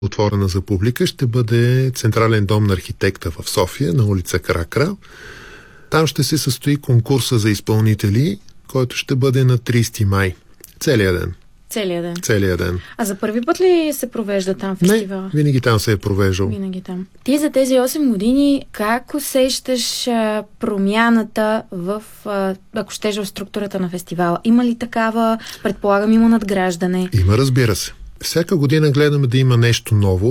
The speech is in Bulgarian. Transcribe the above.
отворена за публика, ще бъде Централен дом на архитекта в София, на улица Кракра. Там ще се състои конкурса за изпълнители, който ще бъде на 30 май. Целият ден. Целият ден. А за първи път ли се провежда там фестивал? Не, винаги там се е провеждал. Винаги там. Ти за тези 8 години как усещаш промяната в, ако щеш, в структурата на фестивала? Има ли такава? Предполагам, има надграждане. Има, разбира се. Всяка година гледаме да има нещо ново.